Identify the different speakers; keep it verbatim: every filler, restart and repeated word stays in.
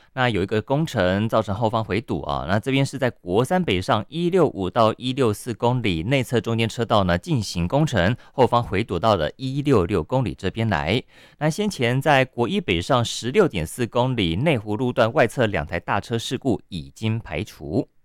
Speaker 1: 那有一个工程造成后方回堵啊，那这边是在国三北上一六五到一六四公里内侧中间车道呢进行工程，后方回堵到了一六六公里这边来。那先前在国一北上十六点四公里内湖路段外侧两台大车事故已经排除。